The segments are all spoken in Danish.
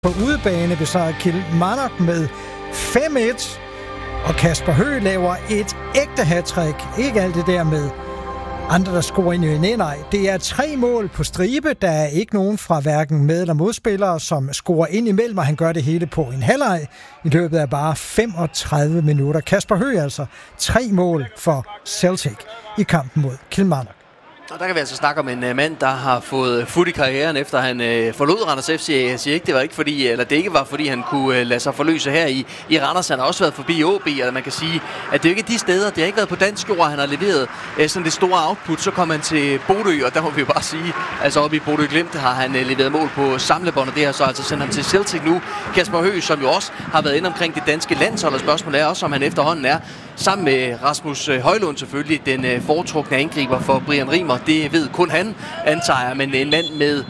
På udebane besejrer Kilmarnock med 5-1, og Kasper Høgh laver et ægte hattrick. Ikke alt det der med andre, der scorer ind i en. Nej, det er 3 mål på stribe. Der er ikke nogen fra hverken med- eller modspillere, som scorer ind imellem, og han gør det hele på en halvleg i løbet af bare 35 minutter. Kasper Høgh altså 3 mål for Celtic i kampen mod Kilmarnock. Og der kan vi altså snakke om en mand, der har fået fut i karrieren, efter han forlod Randers FC. Jeg siger ikke, det var ikke fordi, eller det ikke var fordi, han kunne lade sig forløse her i Randers. Han har også været forbi OB, og man kan sige, at det er ikke de steder, det har ikke været på dansk jord, han har leveret sådan det store output. Så kom han til Bodø, og der må vi jo bare sige, altså oppe i Bodø Glimt har han leveret mål på samlebånd, og det har så altså sendt ham til Celtic nu. Kasper Høgh, som jo også har været inde omkring det danske landshold, og spørgsmålet er også, om han efterhånden er, sammen med Rasmus Højlund selvfølgelig, den foretrukne angriber for Brian Rimer. Det ved kun han, antager jeg, men en mand med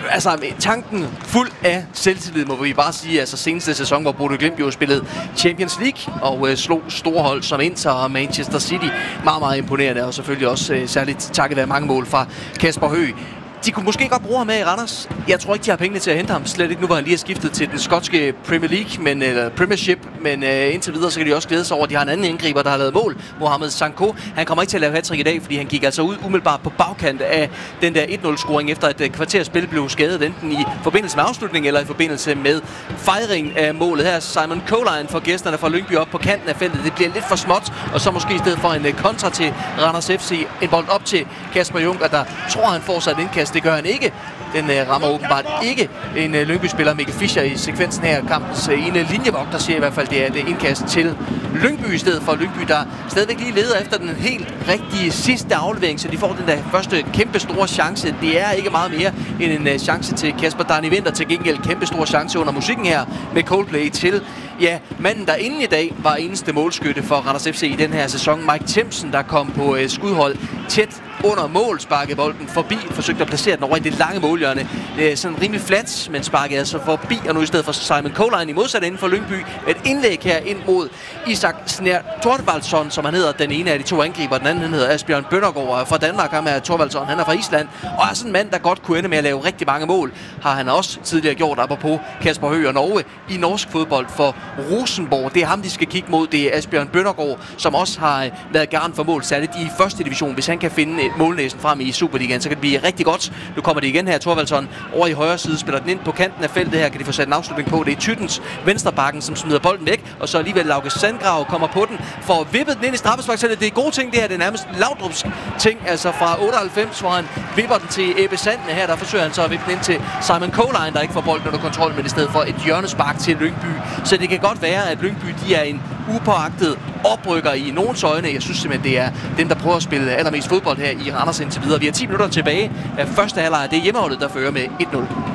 tanken fuld af selvtillid, må vi bare sige. Altså seneste sæson, hvor Bodø Glimt jo spillede Champions League og slog store hold som Inter og Manchester City. Meget, meget imponerende, og selvfølgelig også særligt takket være mange mål fra Kasper Høgh. De kunne måske godt bruge ham med i Randers. Jeg tror ikke, de har pengene til at hente ham. Slet ikke nu, hvor han lige er skiftet til den skotske Premier League, eller Premiership. Men indtil videre, så kan de også glæde sig over, at de har en anden angriber, der har lavet mål. Mohamed Sanko. Han kommer ikke til at lave hattrick i dag, fordi han gik altså ud umiddelbart på bagkant af den der 1-0-scoring, efter et kvarters spil blev skadet, enten i forbindelse med afslutningen eller i forbindelse med fejringen af målet. Her Simon Colline for gæsterne fra Lyngby op på kanten af feltet. Det bliver lidt for småt, og så måske i stedet for en kontra til Randers FC. En bold op til Kasper Junker, der tror, han får sig et indkast. Det gør han ikke. Den rammer åbenbart ikke en Lyngby-spiller, Mikkel Fischer, i sekvensen her. Kampens ene linjevogter siger i hvert fald, det er et indkast til Lyngby i stedet for Lyngby, der stadigvæk lige leder efter den helt rigtige sidste aflevering, så de får den der første kæmpe store chance. Det er ikke meget mere end en chance til Kasper Darni Winther. Til gengæld kæmpe stor chance under musikken her med Coldplay til, ja, manden der inden i dag var eneste målskytte for Randers FC i den her sæson, Mike Timpson, der kom på skudhold tæt under mål, sparkede bolden forbi, forsøgte at placere den over i det lange målhjørne. Det er sådan rimelig flat, men sparkede altså forbi, og nu i stedet for Simon Colline i modsat inden for Lyngby. Et indlæg her ind mod Isak Snær Thorvaldsson, som han hedder, den ene af de to angriber. Den anden han hedder Asbjørn Bøndergaard fra Danmark. Ham er Thorvaldsson, han er fra Island, og er sådan en mand, der godt kunne ende med at lave rigtig mange mål. Har han også tidligere gjort, apropos Kasper Høgh og Norge, i norsk fodbold for Rosenborg. Det er ham, de skal kigge mod. Det er Asbjørn Bøndergaard, som også har været garant for mål, særligt i første division. Hvis han kan finde målnæsen frem i Superligaen, så kan det blive rigtig godt. Nu kommer det igen her, Thorvaldsson over i højre side, spiller den ind på kanten af feltet her, kan de få sat en afslutning på. Det er Tyttens venstrebakken, som smider bolden væk, og så alligevel Lauke Sandgrav kommer på den, får vippet den ind i straffesparksfeltet. Det er gode ting, det her, det er nærmest Laudrupsk ting, altså fra 98, hvor han vipper den til Ebbe Sandene her, der forsøger han så at vippe den ind til Simon Colline, der ikke får bolden under kontrol, men i stedet for et hjørnespark til Lyngby. Så det kan godt være, at Lyngby, de er en upåagtet oprykker i nogens øjne. Jeg synes simpelthen, det er dem, der prøver at spille allermest fodbold her i Randers indtil videre. Vi har 10 minutter tilbage af første halvleg. Det er hjemmeholdet, der fører med 1-0.